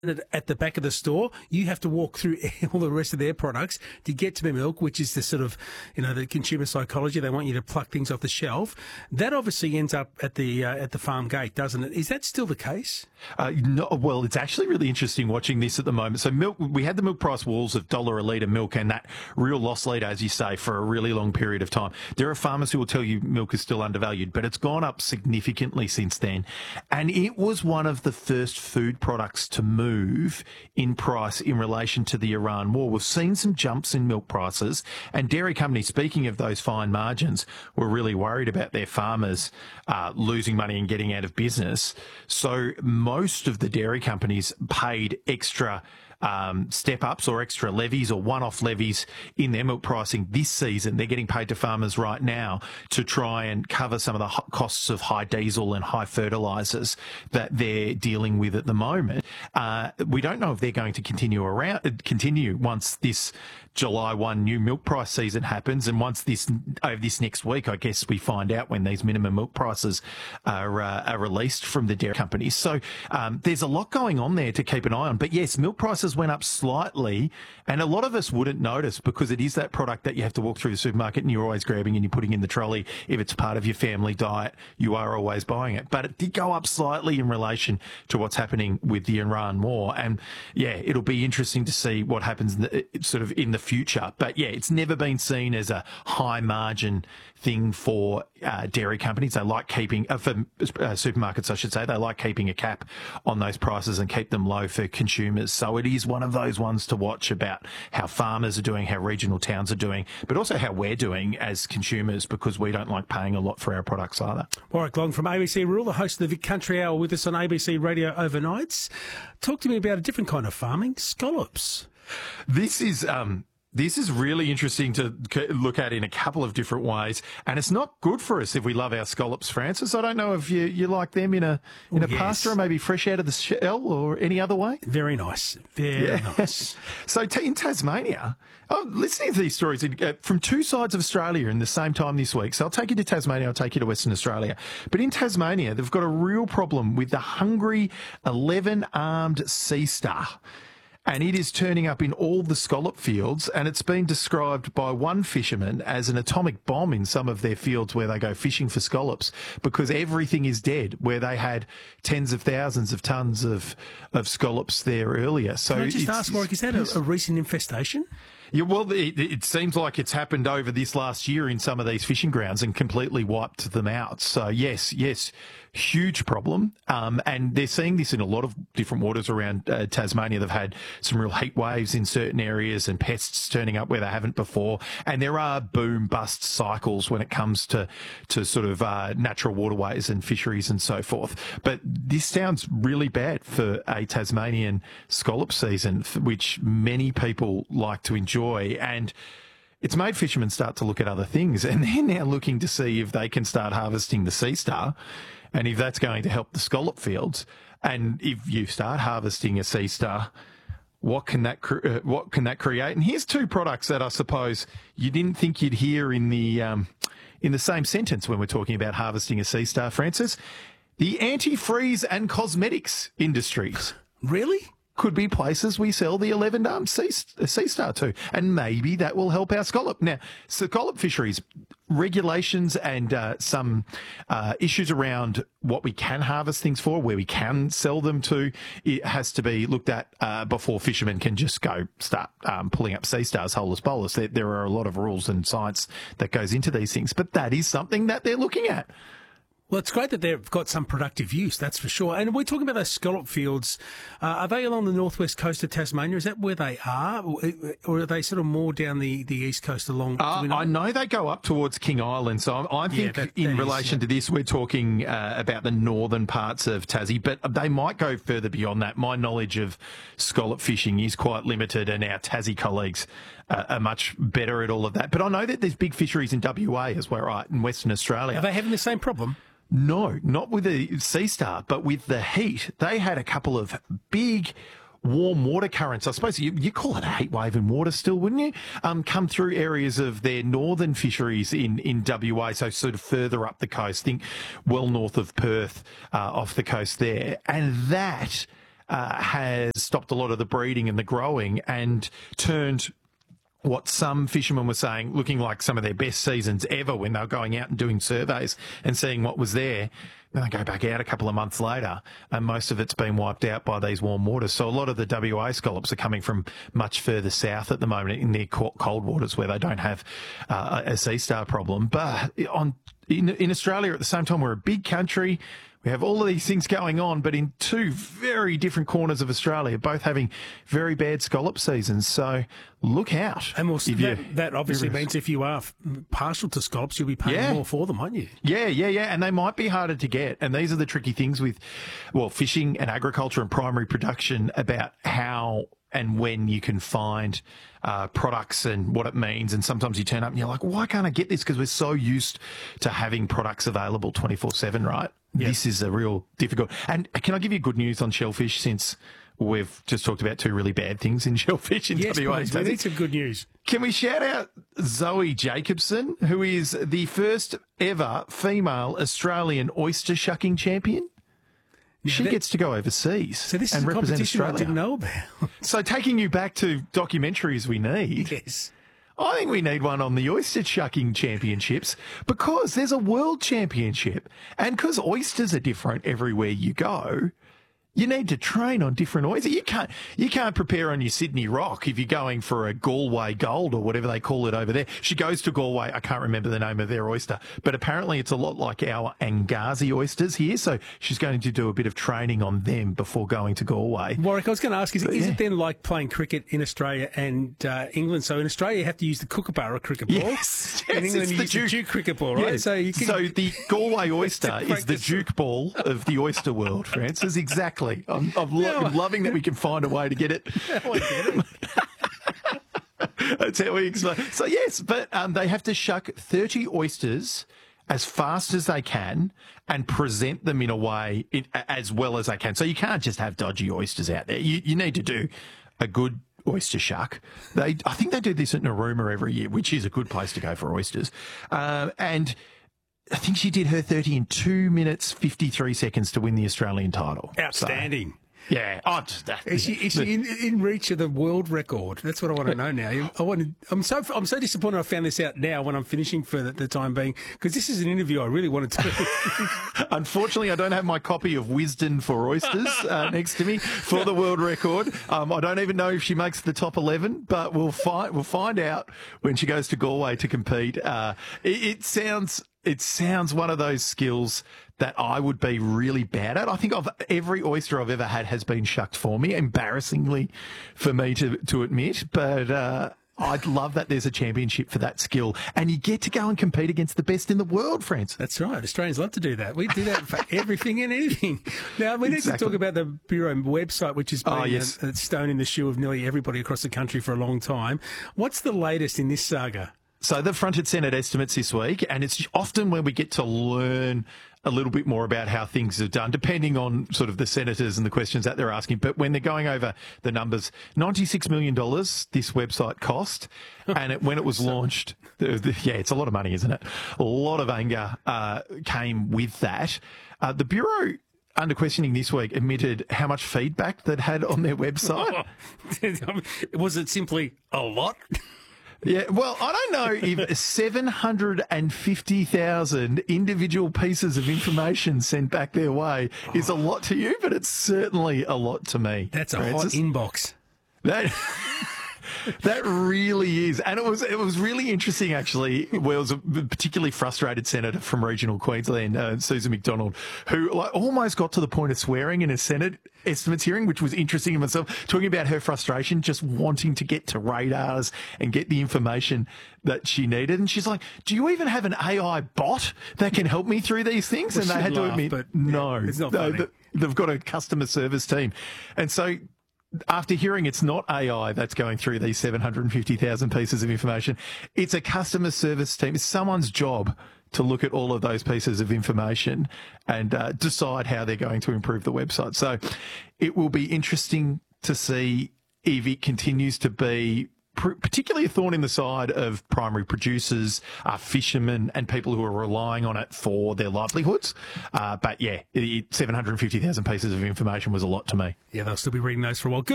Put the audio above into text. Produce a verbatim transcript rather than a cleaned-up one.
at the back of the store, you have to walk through all the rest of their products to get to the milk, which is the sort of, you know, the consumer psychology. They want you to pluck things off the shelf. That obviously ends up at the uh, at the farm gate, doesn't it? Is that still the case? Uh, no, well, it's actually really interesting watching this at the moment. So milk, we had the milk price walls of dollar a litre milk and that real loss leader, as you say, for a really long period of time. There are farmers who will tell you milk is still undervalued, but it's gone up significantly since then. And it was one of the first food products to move move in price in relation to the Iran war. We've seen some jumps in milk prices, and dairy companies, speaking of those fine margins, were really worried about their farmers uh, losing money and getting out of business. So most of the dairy companies paid extra Um, step-ups or extra levies or one-off levies in their milk pricing this season. They're getting paid to farmers right now to try and cover some of the costs of high diesel and high fertilisers that they're dealing with at the moment. Uh, we don't know if they're going to continue around, continue once this July first new milk price season happens, and once this over this next week, I guess we find out when these minimum milk prices are, uh, are released from the dairy companies. So um, there's a lot going on there to keep an eye on. But yes, milk prices went up slightly, and a lot of us wouldn't notice because it is that product that you have to walk through the supermarket and you're always grabbing and you're putting in the trolley. If it's part of your family diet, you are always buying it. But it did go up slightly in relation to what's happening with the Iran war. And yeah, it'll be interesting to see what happens in the, sort of in the future. But yeah, it's never been seen as a high margin thing for uh, dairy companies. They like keeping, uh, for uh, supermarkets, I should say, they like keeping a cap on those prices and keep them low for consumers. So it is one of those ones to watch about how farmers are doing, how regional towns are doing, but also how we're doing as consumers, because we don't like paying a lot for our products either. Warwick Long from A B C Rural, the host of the Vic Country Hour, with us on A B C Radio overnights. Talk to me about a different kind of farming, scallops. This is... um. This is really interesting to look at in a couple of different ways, and it's not good for us if we love our scallops, Francis. I don't know if you, you like them in a in a yes. pasta or maybe fresh out of the shell or any other way. Very nice. Very yeah. nice. So t- in Tasmania, I'm listening to these stories uh, from two sides of Australia in the same time this week. So I'll take you to Tasmania, I'll take you to Western Australia. But in Tasmania, they've got a real problem with the hungry eleven-armed sea star. And it is turning up in all the scallop fields, and it's been described by one fisherman as an atomic bomb in some of their fields where they go fishing for scallops, because everything is dead, where they had tens of thousands of tonnes of, of scallops there earlier. So Can I just ask, Warwick, is that a, a recent infestation? Yeah, well, it, it seems like it's happened over this last year in some of these fishing grounds and completely wiped them out. So, yes, yes, huge problem. Um, and they're seeing this in a lot of different waters around uh, Tasmania. They've had some real heat waves in certain areas and pests turning up where they haven't before. And there are boom-bust cycles when it comes to, to sort of uh, natural waterways and fisheries and so forth. But this sounds really bad for a Tasmanian scallop season, which many people like to enjoy. And it's made fishermen start to look at other things, and they're now looking to see if they can start harvesting the sea star and if that's going to help the scallop fields. And if you start harvesting a sea star, what can that cre- uh, what can that create? And here's two products that I suppose you didn't think you'd hear in the um, in the same sentence when we're talking about harvesting a sea star, Francis. The antifreeze and cosmetics industries. Really? Could be places we sell the eleven-armed sea, sea star to, and maybe that will help our scallop. Now, scallop fisheries, regulations and uh, some uh, issues around what we can harvest things for, where we can sell them to, it has to be looked at uh, before fishermen can just go start um, pulling up sea stars holus bolus. There, there are a lot of rules and science that goes into these things, but that is something that they're looking at. Well, it's great that they've got some productive use, that's for sure. And we're talking about those scallop fields. Uh, are they along the northwest coast of Tasmania? Is that where they are? Or are they sort of more down the, the east coast along? Uh, know? I know they go up towards King Island. So I, I think yeah, that, in that relation is, yeah. to this, we're talking uh, about the northern parts of Tassie, but they might go further beyond that. My knowledge of scallop fishing is quite limited, and our Tassie colleagues uh, are much better at all of that. But I know that there's big fisheries in W A as well, right, in Western Australia. Are they having the same problem? No, not with the sea star, but with the heat. They had a couple of big warm water currents. I suppose you, you call it a heat wave in water still, wouldn't you? Um, come through areas of their northern fisheries in, in W A, so sort of further up the coast. Think well north of Perth, uh, off the coast there. And that uh, has stopped a lot of the breeding and the growing and turned what some fishermen were saying, looking like some of their best seasons ever when they were going out and doing surveys and seeing what was there. Then they go back out a couple of months later and most of it's been wiped out by these warm waters. So a lot of the W A scallops are coming from much further south at the moment in their cold waters where they don't have uh, a sea star problem. But on in, in Australia at the same time, we're a big country. We have all of these things going on, but in two very different corners of Australia, both having very bad scallop seasons. So look out. And also, if that, you- that obviously if- means if you are f- partial to scallops, you'll be paying Yeah. more for them, won't you? Yeah, yeah, yeah. And they might be harder to get. And these are the tricky things with, well, fishing and agriculture and primary production about how and when you can find uh, products and what it means. And sometimes you turn up and you're like, why can't I get this? Because we're so used to having products available twenty-four seven, right? Yeah. This is a real difficult. And can I give you good news on shellfish since we've just talked about two really bad things in shellfish in Yes, W A? please. We need some good news. Can we shout out Zoe Jacobson, who is the first ever female Australian oyster shucking champion? She that- gets to go overseas So this and is a represent competition I Australia. didn't know about. So taking you back to documentaries we need, Yes. I think we need one on the oyster shucking championships because there's a world championship. And because oysters are different everywhere you go, you need to train on different oysters. You can't, you can't prepare on your Sydney Rock if you're going for a Galway Gold or whatever they call it over there. She goes to Galway. I can't remember the name of their oyster, but apparently it's a lot like our Angazi oysters here. So she's going to do a bit of training on them before going to Galway. Warwick, I was going to ask, is, is yeah. it then like playing cricket in Australia and uh, England? So in Australia, you have to use the Kookaburra cricket ball. Yes, yes, In England, it's you the use the Duke. Duke cricket ball, right? Yeah. So, you can, So the Galway oyster is the practice. Duke ball of the oyster world, Francis. Exactly. I'm, I'm, lo- No. I'm loving that we can find a way to get it. I get it. That's how we explain. So yes, but um, they have to shuck thirty oysters as fast as they can and present them in a way it, as well as they can. So you can't just have dodgy oysters out there. You, you need to do a good oyster shuck. They, I think they do this at Narooma every year, which is a good place to go for oysters. Um, and I think she did her thirty in two minutes, fifty-three seconds to win the Australian title. So, Outstanding. yeah. Oh, just that. Is she, is she in, in reach of the world record? That's what I want to know now. I want to, I'm so I'm so disappointed I found this out now when I'm finishing for the, the time being because this is an interview I really wanted to do. Unfortunately, I don't have my copy of Wisden for Oysters uh, next to me for the world record. Um, I don't even know if she makes the top eleven, but we'll find we'll find out when she goes to Galway to compete. Uh, it, it sounds it sounds one of those skills that I would be really bad at. I think of every oyster I've ever had has been shucked for me, embarrassingly for me to to admit, but. Uh, I'd love that there's a championship for that skill and you get to go and compete against the best in the world, Francis. That's right. Australians love to do that. We do that for everything and anything. Now, we need Exactly. to talk about the Bureau website, which has been Oh, yes. a, a stone in the shoe of nearly everybody across the country for a long time. What's the latest in this saga? So they've fronted Senate estimates this week, and it's often when we get to learn a little bit more about how things are done, depending on sort of the senators and the questions that they're asking. But when they're going over the numbers, ninety-six million dollars this website cost, and it, when it was launched, the, the, yeah, it's a lot of money, isn't it? A lot of anger uh, came with that. Uh, the Bureau, under questioning this week, admitted how much feedback they'd had on their website. Was it simply a lot? Yeah, well, I don't know if seven hundred fifty thousand individual pieces of information sent back their way is a lot to you, but it's certainly a lot to me. That's a Francis. hot inbox. That, that really is. And it was it was really interesting, actually. Well, there was a particularly frustrated senator from regional Queensland, uh, Susan McDonald, who like almost got to the point of swearing in a Senate estimates hearing, which was interesting in myself, talking about her frustration, just wanting to get to radars and get the information that she needed. And she's like, do you even have an A I bot that can help me through these things? Well, and they she'd had to laugh, admit, but, no, yeah, it's not no, funny. th- they've got a customer service team. And so after hearing it's not A I that's going through these seven hundred fifty thousand pieces of information, it's a customer service team. It's someone's job to look at all of those pieces of information and uh, decide how they're going to improve the website. So it will be interesting to see if it continues to be pr- particularly a thorn in the side of primary producers, uh, fishermen, and people who are relying on it for their livelihoods. Uh, but yeah, seven hundred fifty thousand pieces of information was a lot to me. Yeah, they'll still be reading those for a while.